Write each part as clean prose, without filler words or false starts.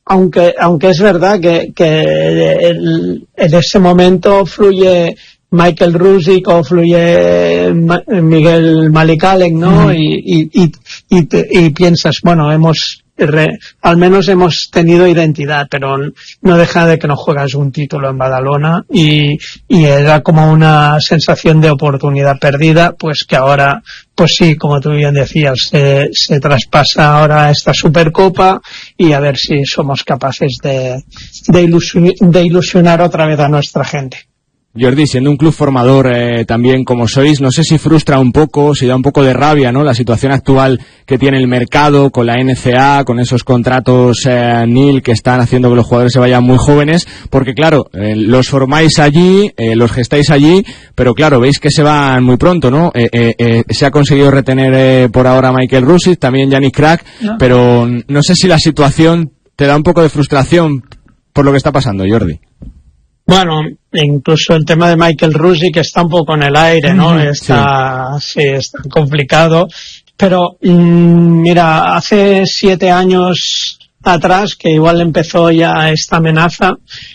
aunque es verdad que en ese momento fluye Michael Ruzic o fluye Miguel Malik-Allen, ¿no? Y piensas, bueno, al menos hemos tenido identidad, pero no deja de que no juegas un título en Badalona y era como una sensación de oportunidad perdida, pues que ahora, pues sí, como tú bien decías, se traspasa ahora esta Supercopa y a ver si somos capaces de ilusionar otra vez a nuestra gente. Jordi, siendo un club formador también como sois, no sé si frustra un poco, si da un poco de rabia, ¿no?, la situación actual que tiene el mercado con la NCA, con esos contratos NIL que están haciendo que los jugadores se vayan muy jóvenes, porque claro, los formáis allí, los gestáis allí, pero claro, veis que se van muy pronto, ¿no? Se ha conseguido retener por ahora a Michael Ruzic, también Yannick Crack, no. Pero no sé si la situación te da un poco de frustración por lo que está pasando, Jordi. Bueno, incluso el tema de Michael Ruzic está un poco en el aire, ¿no? Está complicado. Pero, mira, hace 7 años atrás, que igual empezó ya esta amenaza,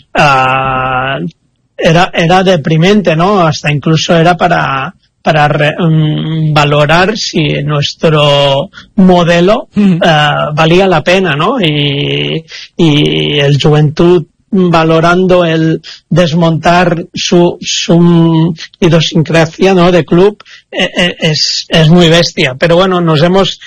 era deprimente, ¿no? Hasta incluso era para valorar si nuestro modelo valía la pena, ¿no? Y el Juventud, valorando el desmontar su idiosincrasia, ¿no?, de club, es muy bestia. Pero bueno, nos hemos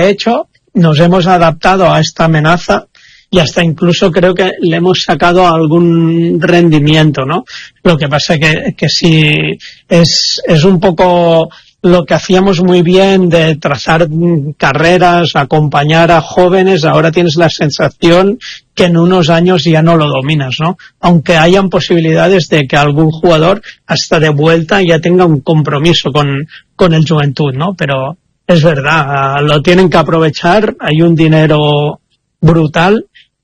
adaptado a esta amenaza y hasta incluso creo que le hemos sacado algún rendimiento, ¿no? Lo que pasa que sí es un poco lo que hacíamos muy bien de trazar carreras, acompañar a jóvenes, ahora tienes la sensación que en unos años ya no lo dominas, ¿no? Aunque hayan posibilidades de que algún jugador hasta de vuelta ya tenga un compromiso con el Juventud, ¿no? Pero es verdad, lo tienen que aprovechar, hay un dinero brutal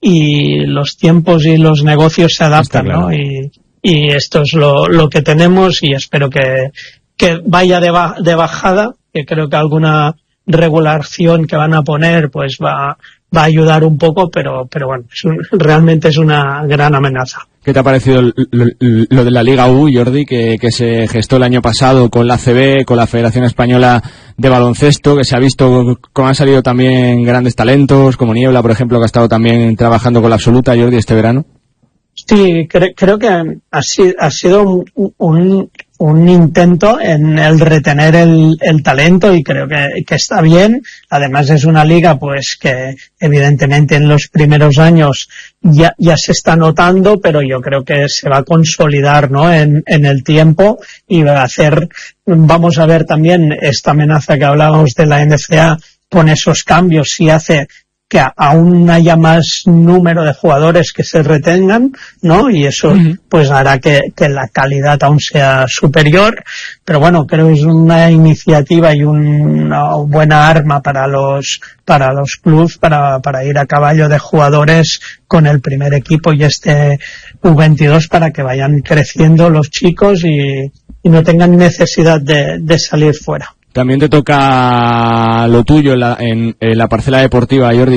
y los tiempos y los negocios se adaptan, claro, ¿no? Y esto es lo que tenemos y espero que vaya de bajada, que creo que alguna regulación que van a poner pues va a ayudar un poco, pero bueno, realmente es una gran amenaza. ¿Qué te ha parecido lo de la Liga U, Jordi, que se gestó el año pasado con la ACB, con la Federación Española de Baloncesto, que se ha visto cómo han salido también grandes talentos, como Niebla, por ejemplo, que ha estado también trabajando con la Absoluta, Jordi, este verano? Sí, creo que ha sido un intento en el retener el talento y creo que está bien. Además es una liga pues que evidentemente en los primeros años ya se está notando, pero yo creo que se va a consolidar, ¿no?, en el tiempo y vamos a ver también esta amenaza que hablábamos de la NCA con esos cambios, si hace que aún haya más número de jugadores que se retengan, ¿no? Y eso pues hará que la calidad aún sea superior. Pero bueno, creo que es una iniciativa y una buena arma para los clubs para ir a caballo de jugadores con el primer equipo y este U22 para que vayan creciendo los chicos y no tengan necesidad de salir fuera. También te toca lo tuyo en la parcela deportiva, Jordi,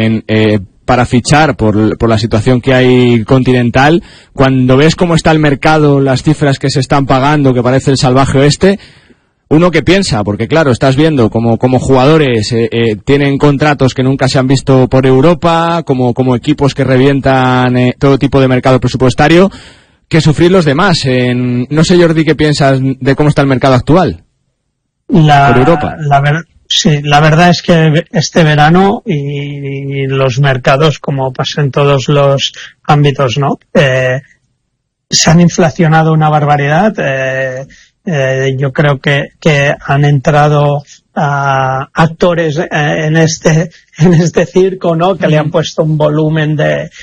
para fichar por la situación que hay continental. Cuando ves cómo está el mercado, las cifras que se están pagando, que parece el salvaje oeste, uno que piensa, porque claro, estás viendo como jugadores tienen contratos que nunca se han visto por Europa, como equipos que revientan todo tipo de mercado presupuestario, que sufrir los demás. No sé, Jordi, ¿qué piensas de cómo está el mercado actual? Por Europa. La verdad es que este verano y los mercados, como pasa en todos los ámbitos, ¿no? Se han inflacionado una barbaridad. Yo creo que han entrado actores en este circo, ¿no?, que le han puesto un volumen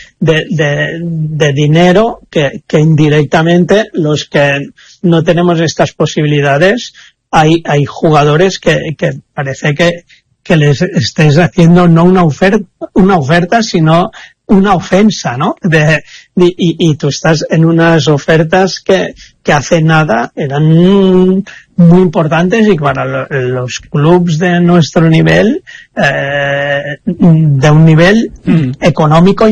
de dinero que indirectamente los que no tenemos estas posibilidades hay jugadores que parece que les estés haciendo no una oferta, sino una ofensa, ¿no? Y tú estás en unas ofertas que hace nada eran muy importantes y para los clubs de nuestro nivel, de un nivel económico